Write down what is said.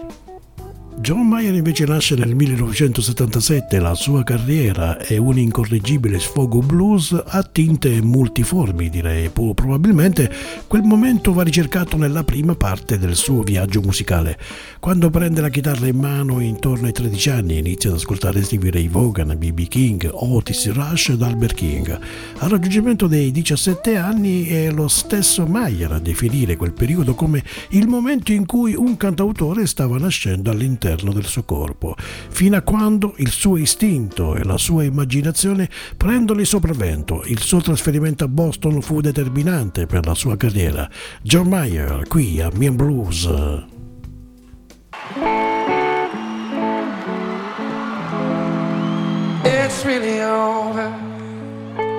John Mayer invece nasce nel 1977, la sua carriera è un incorreggibile sfogo blues a tinte multiformi, direi. Probabilmente quel momento va ricercato nella prima parte del suo viaggio musicale, quando prende la chitarra in mano intorno ai 13 anni e inizia ad ascoltare Stevie Ray Vaughan, B.B. King, Otis Rush ed Albert King. Al raggiungimento dei 17 anni è lo stesso Mayer a definire quel periodo come il momento in cui un cantautore stava nascendo all'interno del suo corpo, fino a quando il suo istinto e la sua immaginazione prendono il sopravvento. Il suo trasferimento a Boston fu determinante per la sua carriera. John Mayer, qui a Mean Blues. It's really over.